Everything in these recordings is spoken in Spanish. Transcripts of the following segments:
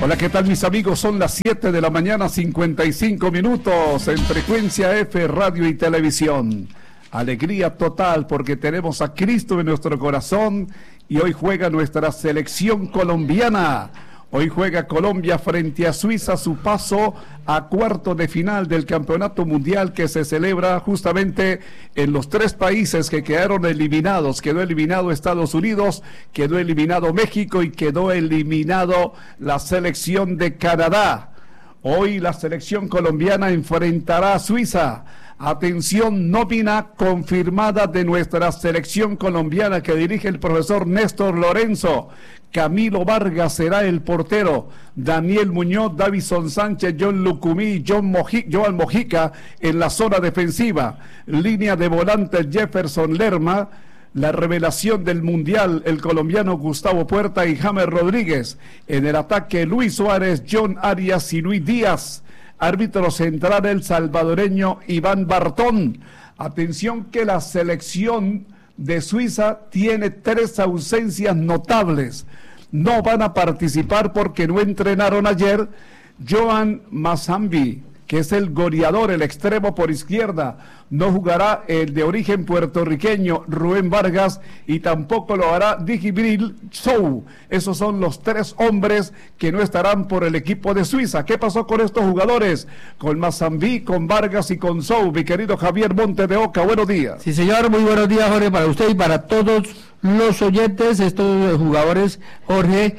Hola, ¿qué tal mis amigos? Son las 7 de la mañana, 55 minutos en Frecuencia F, Radio y Televisión. Alegría total porque tenemos a Cristo en nuestro corazón y hoy juega nuestra selección colombiana. Hoy juega Colombia frente a Suiza su paso a cuarto de final del Campeonato Mundial que se celebra justamente en los tres países que quedaron eliminados. Quedó eliminado Estados Unidos, quedó eliminado México y quedó eliminado la selección de Canadá. Hoy la selección colombiana enfrentará a Suiza. Atención, nómina confirmada de nuestra selección colombiana que dirige el profesor Néstor Lorenzo. Camilo Vargas será el portero, Daniel Muñoz, Davison Sánchez, John Lucumí, Joan Mojica en la zona defensiva, línea de volantes Jefferson Lerma, la revelación del Mundial, el colombiano Gustavo Puerta y James Rodríguez, en el ataque Luis Suárez, John Arias y Luis Díaz, árbitro central el salvadoreño Iván Bartón. Atención que la selección de Suiza tiene 3 ausencias notables. No van a participar porque no entrenaron ayer Joan Mazambi, que es el goleador, el extremo por izquierda. No jugará el de origen puertorriqueño Rubén Vargas y tampoco lo hará Djibril Sow. Esos son los 3 hombres que no estarán por el equipo de Suiza. ¿Qué pasó con estos jugadores? Con Mazambi, con Vargas y con Sow. Mi querido Javier Monte de Oca, buenos días. Sí, señor, muy buenos días, Jorge, para usted y para todos los oyentes. Estos jugadores, Jorge,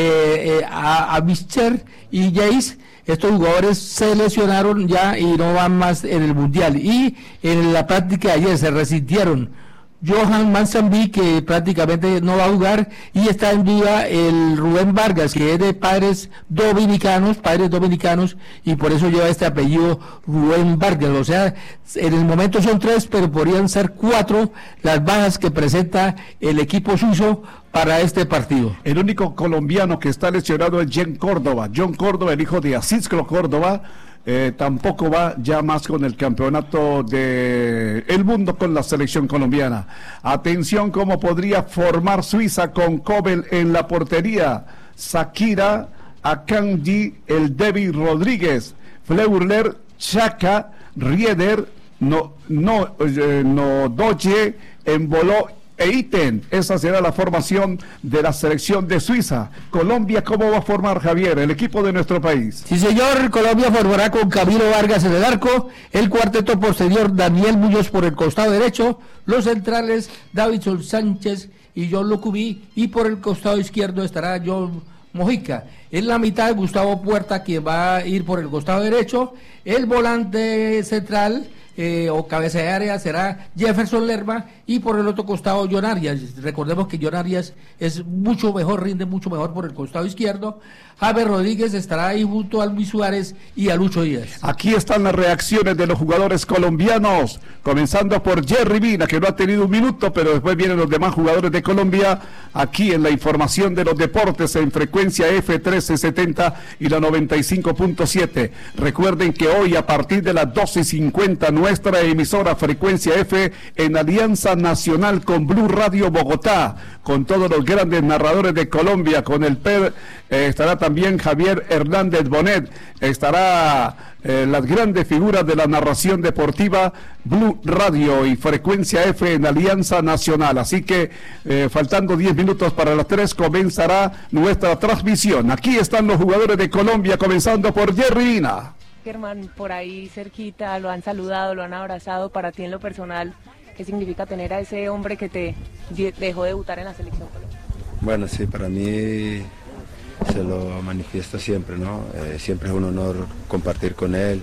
a Mister y Jace, estos jugadores se lesionaron ya y no van más en el Mundial. Y en la práctica de ayer se resintieron. Johan Mazambi, que prácticamente no va a jugar, y está en duda el Rubén Vargas, que es de padres dominicanos, y por eso lleva este apellido Rubén Vargas. O sea, en el momento son 3, pero podrían ser 4 las bajas que presenta el equipo suizo para este partido. El único colombiano que está lesionado es John Córdoba, el hijo de Asisclo Córdoba. Tampoco va ya más con el campeonato del mundo con la selección colombiana. Atención cómo podría formar Suiza con Kobel en la portería, Shakira, Akanji, el David Rodríguez, Fleuler, Chaka, Rieder, Nodoye, Emboló e Iten. Esa será la formación de la selección de Suiza. Colombia, ¿cómo va a formar, Javier, el equipo de nuestro país? Sí, señor, Colombia formará con Camilo Vargas en el arco, el cuarteto posterior Daniel Muñoz por el costado derecho, los centrales Davison Sánchez y John Lucumí, y por el costado izquierdo estará John Mojica. En la mitad Gustavo Puerta, quien va a ir por el costado derecho, el volante central o cabeza de área será Jefferson Lerma, y por el otro costado John Arias. Recordemos que John Arias es mucho mejor, rinde mucho mejor por el costado izquierdo. James Rodríguez estará ahí junto a Luis Suárez y a Lucho Díaz. Aquí están las reacciones de los jugadores colombianos, comenzando por Jerry Mina, que no ha tenido un minuto, pero después vienen los demás jugadores de Colombia, aquí en la información de los deportes en Frecuencia F1370 y la 95.7. Recuerden que hoy a partir de las 12:50 nuestra emisora Frecuencia F en Alianza Nacional con Blue Radio Bogotá, con todos los grandes narradores de Colombia, con el estará también Javier Hernández Bonet, estará las grandes figuras de la narración deportiva, Blue Radio y Frecuencia F en Alianza Nacional. Así que faltando 10 minutos para las 3 comenzará nuestra transmisión. Aquí están los jugadores de Colombia, comenzando por Jerry Mina. Germán, por ahí cerquita, lo han saludado, lo han abrazado. Para ti en lo personal, ¿qué significa tener a ese hombre que te dejó debutar en la selección colombiana? Bueno, sí, para mí se lo manifiesto siempre, ¿no? Siempre es un honor compartir con él,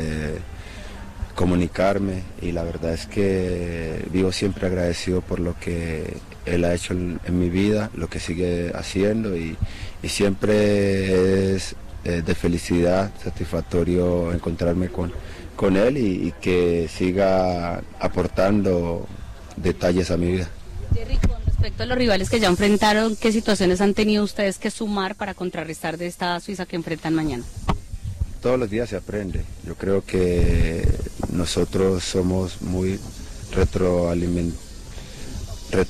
comunicarme, y la verdad es que vivo siempre agradecido por lo que él ha hecho en mi vida, lo que sigue haciendo, y siempre es de felicidad, satisfactorio encontrarme con él y que siga aportando detalles a mi vida. Jerry, con respecto a los rivales que ya enfrentaron, ¿qué situaciones han tenido ustedes que sumar para contrarrestar de esta Suiza que enfrentan mañana? Todos los días se aprende. Yo creo que nosotros somos muy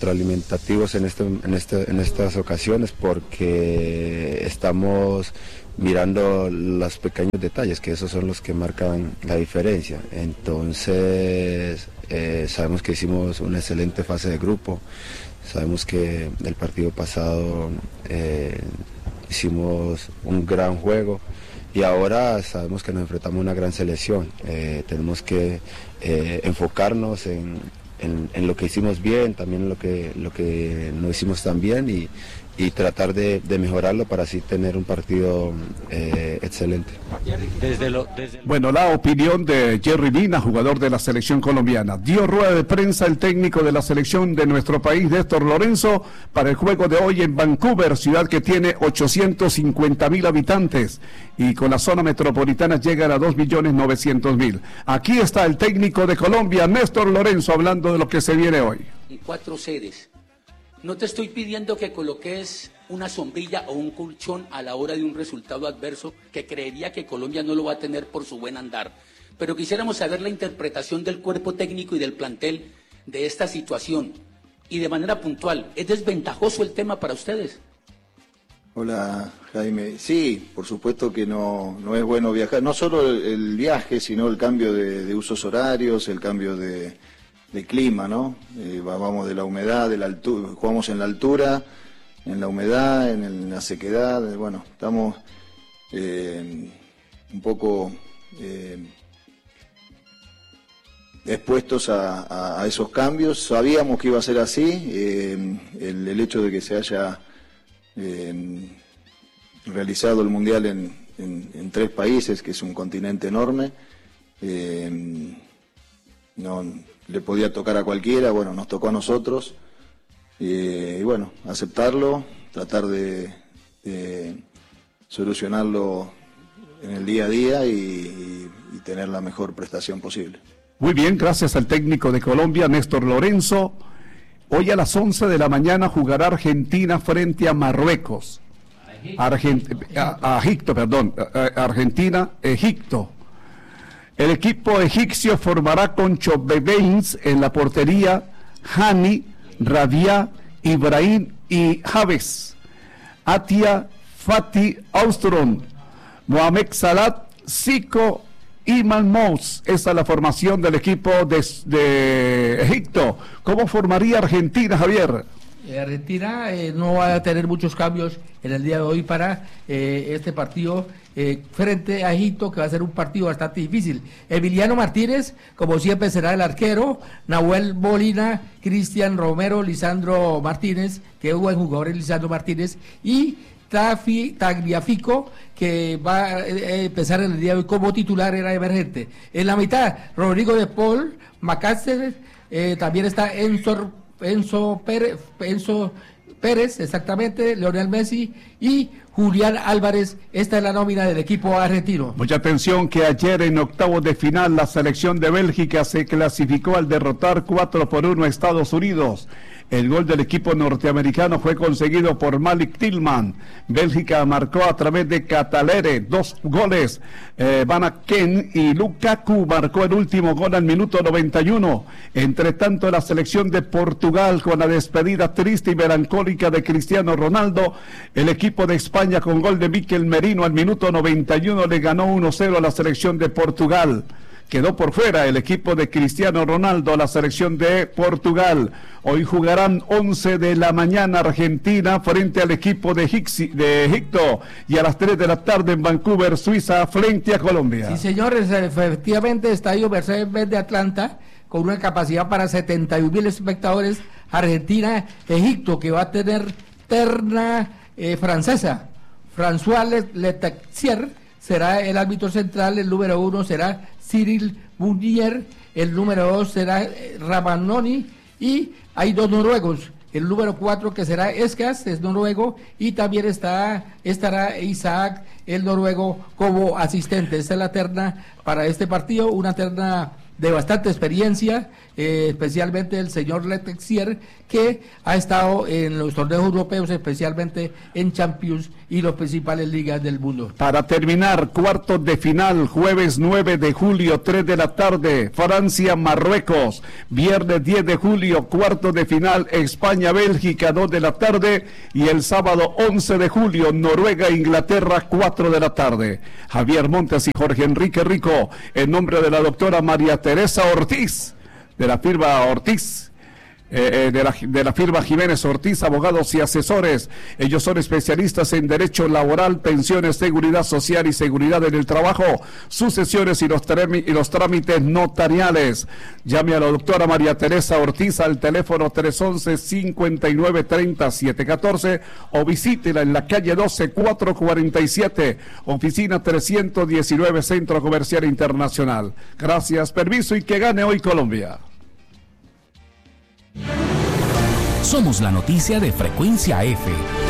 retroalimentativos en estas ocasiones, porque estamos mirando los pequeños detalles, que esos son los que marcan la diferencia. Entonces, sabemos que hicimos una excelente fase de grupo, sabemos que el partido pasado hicimos un gran juego y ahora sabemos que nos enfrentamos a una gran selección. Tenemos que enfocarnos en lo que hicimos bien, también lo que no hicimos tan bien y tratar de mejorarlo para así tener un partido excelente. Bueno, la opinión de Jerry Mina, jugador de la selección colombiana. Dio rueda de prensa el técnico de la selección de nuestro país, Néstor Lorenzo, para el juego de hoy en Vancouver, ciudad que tiene 850.000 habitantes y con la zona metropolitana llegan a 2.900.000. Aquí está el técnico de Colombia, Néstor Lorenzo, hablando de lo que se viene hoy. 4 sedes. No te estoy pidiendo que coloques una sombrilla o un colchón a la hora de un resultado adverso que creería que Colombia no lo va a tener por su buen andar. Pero quisiéramos saber la interpretación del cuerpo técnico y del plantel de esta situación. Y de manera puntual, ¿es desventajoso el tema para ustedes? Hola, Jaime. Sí, por supuesto que no es bueno viajar. No solo el viaje, sino el cambio de usos horarios, el cambio de clima, ¿no? Vamos de la humedad, de la altura, jugamos en la altura, en la humedad, en la sequedad, bueno, estamos un poco expuestos a esos cambios. Sabíamos que iba a ser así, el hecho de que se haya realizado el Mundial en 3 países, que es un continente enorme, no le podía tocar a cualquiera, bueno, nos tocó a nosotros, y bueno, aceptarlo, tratar de solucionarlo en el día a día y tener la mejor prestación posible. Muy bien, gracias al técnico de Colombia, Néstor Lorenzo. Hoy a las 11 de la mañana jugará Argentina frente a Marruecos. Argentina, Egipto. El equipo egipcio formará con Chobebeins en la portería, Hani, Rabia, Ibrahim y Javes, Atia, Fatih, Austron, Mohamed Salah, Zico y Malmous. Esa es la formación del equipo de Egipto. ¿Cómo formaría Argentina, Javier? Argentina no va a tener muchos cambios en el día de hoy para este partido frente a Egipto, que va a ser un partido bastante difícil. Emiliano Martínez, como siempre, será el arquero. Nahuel Molina, Cristian Romero, Lisandro Martínez, que buen jugador es Lisandro Martínez, y Tagliafico, que va a empezar en el día de hoy como titular, era emergente. En la mitad, Rodrigo de Paul, Macáceres, también está Enzo Pérez, exactamente, Lionel Messi y Julián Álvarez. Esta es la nómina del equipo argentino. Mucha atención que ayer en octavos de final la selección de Bélgica se clasificó al derrotar 4-1 a Estados Unidos. El gol del equipo norteamericano fue conseguido por Malik Tillman. Bélgica marcó a través de Catalere 2 goles. Van Aken y Lukaku marcó el último gol al minuto 91. Entre tanto, la selección de Portugal, con la despedida triste y melancólica de Cristiano Ronaldo, el equipo de España con gol de Mikel Merino al minuto 91 le ganó 1-0 a la selección de Portugal. Quedó por fuera el equipo de Cristiano Ronaldo, la selección de Portugal. Hoy jugarán 11 de la mañana Argentina frente al equipo de Egipto y a las 3 de la tarde en Vancouver, Suiza, frente a Colombia. Sí, señores, efectivamente, Estadio Mercedes-Benz de Atlanta, con una capacidad para 71.000 espectadores. Argentina, Egipto, que va a tener terna francesa. François Letaxier será el árbitro central, el número 1 será Cyril Mounier, el número 2 será Ramanoni, y hay 2 noruegos, el número 4 que será Eskas, es noruego, y también estará Isaac, el noruego, como asistente. Esta es la terna para este partido, una terna de bastante experiencia, especialmente el señor Letexier, que ha estado en los torneos europeos, especialmente en Champions y las principales ligas del mundo. Para terminar, cuartos de final, jueves 9 de julio, 3 de la tarde, Francia, Marruecos, viernes 10 de julio, cuartos de final, España, Bélgica, 2 de la tarde, y el sábado 11 de julio, Noruega, Inglaterra, 4 de la tarde. Javier Montes y Jorge Enrique Rico, en nombre de la doctora María Teresa Ortiz, de la firma Ortiz, de la firma Jiménez Ortiz, abogados y asesores. Ellos son especialistas en derecho laboral, pensiones, seguridad social y seguridad en el trabajo, sucesiones y los trámites notariales. Llame a la doctora María Teresa Ortiz al teléfono 311-5930-714 o visítela en la calle 12, 447, oficina 319, Centro Comercial Internacional. Gracias, permiso y que gane hoy Colombia. Somos la noticia de Frecuencia F.